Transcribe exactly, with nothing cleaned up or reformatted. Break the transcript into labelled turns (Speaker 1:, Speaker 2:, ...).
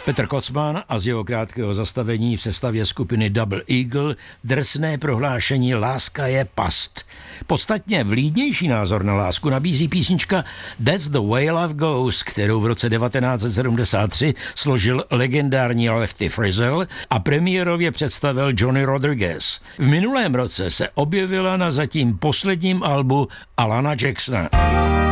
Speaker 1: Petr Kocman a z jeho krátkého zastavení v sestavě skupiny Double Eagle drsné prohlášení Láska je past. Podstatně vlídnější názor na lásku nabízí písnička That's the way love goes, kterou v roce devatenáct set sedmdesát tři složil legendární Lefty Frizzell a premiérově představil Johnny Rodriguez. V minulém roce se objevila na zatím posledním albu Alana Jacksona.